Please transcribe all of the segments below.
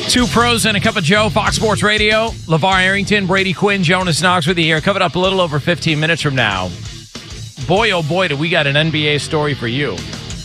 Two pros and a cup of Joe, Fox Sports Radio. LeVar Arrington, Brady Quinn, Jonas Knox with you here. Coming up a little over 15 minutes from now. Boy, oh boy, do we got an NBA story for you.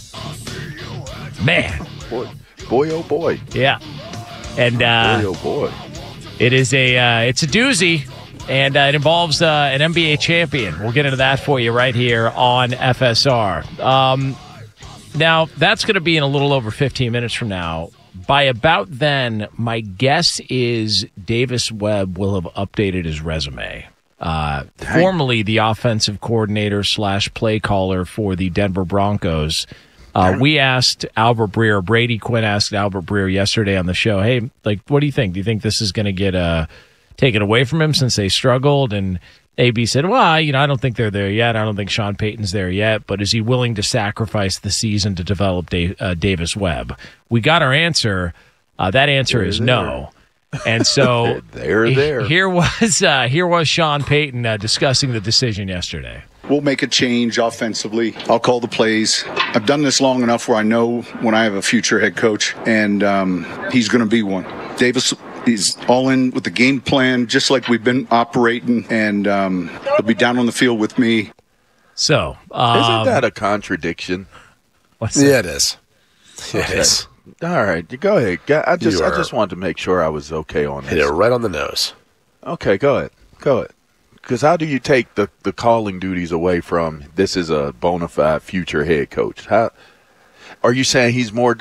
Man. Boy, oh boy. Yeah. And boy, oh boy. It's a doozy, and it involves an NBA champion. We'll get into that for you right here on FSR. Now, that's going to be in a little over 15 minutes from now. By about then, my guess is Davis Webb will have updated his resume. Formerly the offensive coordinator / play caller for the Denver Broncos. We asked Albert Breer, Brady Quinn asked Albert Breer yesterday on the show, hey, what do you think? Do you think this is going to get taken away from him since they struggled? And AB said, well, I don't think they're there yet. I don't think Sean Payton's there yet. But is he willing to sacrifice the season to develop Davis Webb? We got our answer. That answer is no. And so here was Sean Payton discussing the decision yesterday. We'll make a change offensively. I'll call the plays. I've done this long enough where I know when I have a future head coach, and he's going to be one. Davis is all in with the game plan, just like we've been operating, and he'll be down on the field with me. So, isn't that a contradiction? What's that? Yeah, it is. It is. All right, go ahead. I just wanted to make sure I was okay on this. Hit it right on the nose. Okay, go ahead. Because how do you take the calling duties away from this is a bona fide future head coach? How are you saying he's more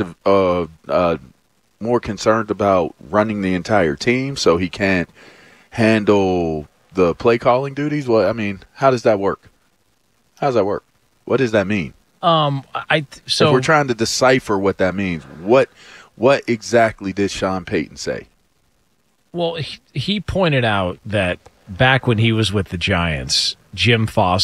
concerned about running the entire team so he can't handle the play calling duties? Well, I mean, how does that work? What does that mean? If we're trying to decipher what that means, what exactly did Sean Payton say? Well, he pointed out that back when he was with the Giants, Jim Foster